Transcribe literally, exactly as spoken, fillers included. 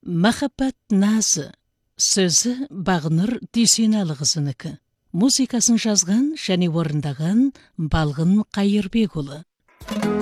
Махаббат назы. Сөзі Бағнұр Дүйсенәліқызынікі. Музыкасын жазған және орындаған Балғын Қайырбекұлы.